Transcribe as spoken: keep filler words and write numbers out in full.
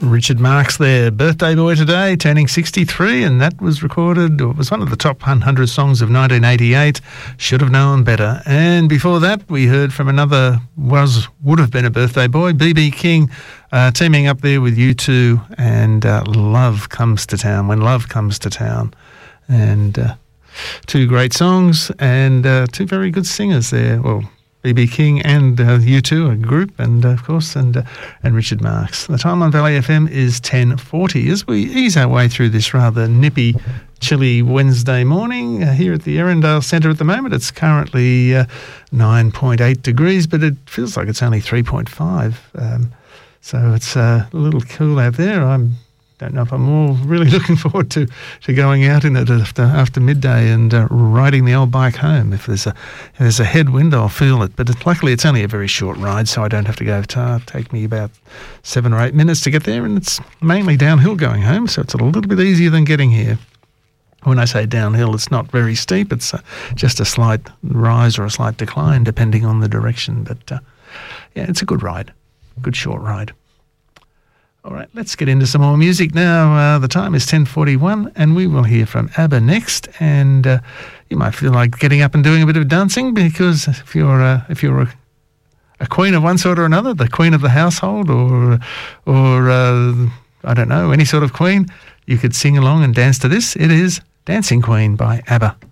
Richard Marx there, birthday boy today, turning sixty-three, and that was recorded, or it was one of the top one hundred songs of nineteen eighty-eight, Should Have Known Better. And before that, we heard from another, was, would have been a birthday boy, B B King, uh, teaming up there with U two, and uh, Love Comes to Town, When Love Comes to Town. And uh, two great songs, and uh, two very good singers there, well, B B King and uh, U two, a group, and uh, of course, and uh, and Richard Marx. The time on Valley F M is ten forty as we ease our way through this rather nippy, chilly Wednesday morning uh, here at the Erindale Centre at the moment. It's currently uh, nine point eight degrees, but it feels like it's only three point five. Um, so it's uh, a little cool out there. I'm don't know if I'm all really looking forward to, to going out in it after after midday and uh, riding the old bike home. If there's a if there's a headwind, I'll feel it. But it, luckily, it's only a very short ride, so I don't have to go far. It'll take me about seven or eight minutes to get there, and it's mainly downhill going home, so it's a little bit easier than getting here. When I say downhill, it's not very steep. It's uh, just a slight rise or a slight decline, depending on the direction. But uh, yeah, it's a good ride, good short ride. All right, let's get into some more music now. Uh, the time is ten forty-one, and we will hear from ABBA next. And uh, you might feel like getting up and doing a bit of dancing, because if you're uh, if you're a, a queen of one sort or another, the queen of the household, or or uh, I don't know, any sort of queen, you could sing along and dance to this. It is Dancing Queen by ABBA.